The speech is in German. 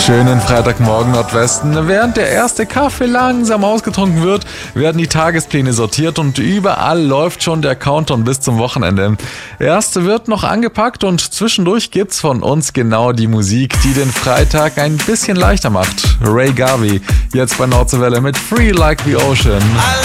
Schönen Freitagmorgen Nordwesten. Während der erste Kaffee langsam ausgetrunken wird, werden die Tagespläne sortiert und überall läuft schon der Countdown bis zum Wochenende. Erst wird noch angepackt und zwischendurch gibt's von uns genau die Musik, die den Freitag ein bisschen leichter macht. Ray Garvey, jetzt bei Nordwelle mit Free Like the Ocean.